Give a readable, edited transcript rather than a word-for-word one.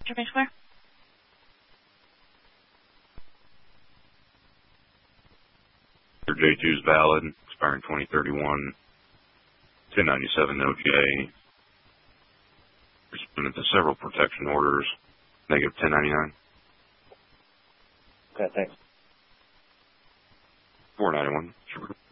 Information clear. Your J2 is valid, expiring 2031. 1097 OJ. Responded to several protection orders. Negative 1099. Okay, thanks. 491.